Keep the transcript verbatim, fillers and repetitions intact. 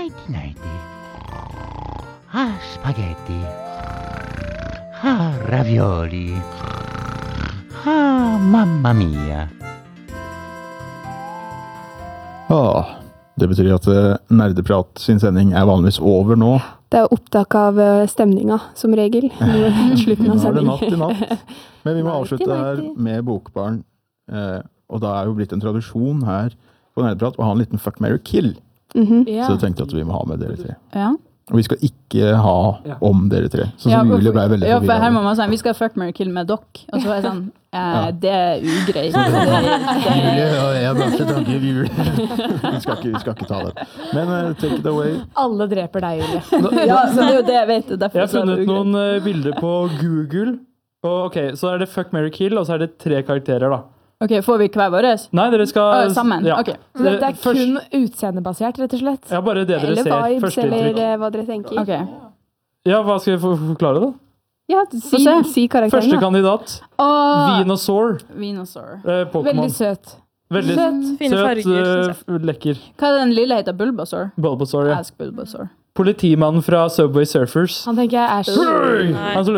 Nighty nighty. Ha spaghetti. Ha ravioli. Ha mamma mia. Åh, det betyr at eh, Nerdeprat sin sending er vanligvis over nå. Det er opptak av eh, stemninga, som regel. Mot slutten av Nå er det sendingen. natt i natt. Men vi må Nighty, avslutte her nighty. med Bokbarn. Eh, og da er jo blitt en tradisjon her på Nerdeprat å ha en liten fuck, marry, kill. Mhm. Ja. Så jeg tenkte at vi må ha med dere tre. Ja. Og vi skal ikke ha Ja. om dere tre. Så Ja, som for- Julie ble veldig ja, for her må forvirret. man si, vi skal fuck, marry, kill med dere. Og så er det sånn, eh, Ja. det er ugreit. Det, Julie, og jeg bare ikke tanker Julie. vi, skal ikke, vi skal ikke ta det. Men eh, take it away. Alle dreper deg, Julie. det, ja, så det er jo det jeg vet. Derfor Jeg har så er det funnet ugreit. noen eh, bilder på Google. Og ok, så er det Fuck, Marry, Kill, og så er det tre karakterer da. Ok, får vi hver våres? Nei, dere skal... Å, sammen? Ja. Ok. Så det, det er Først- kun utseendebasert, rett og slett. Ja, bare det dere Eller ser. vibes, Første eller inntrykk. eh, hva dere tenker. Ok. Ja, hva skal jeg for- forklare da? Ja, Få si, se. si karakteren Første da. kandidat, Åh, Venusaur, Venusaur. eh, Pokémon. Veldig søt. Veldig Søt. Fine søt, farger, synes jeg. eh, lekker. Hva er den lille heter? Bulbasaur? Bulbasaur, ja. Ask Bulbasaur. Politimannen fra Subway Surfers. Han tenker jeg er så Nei. Han som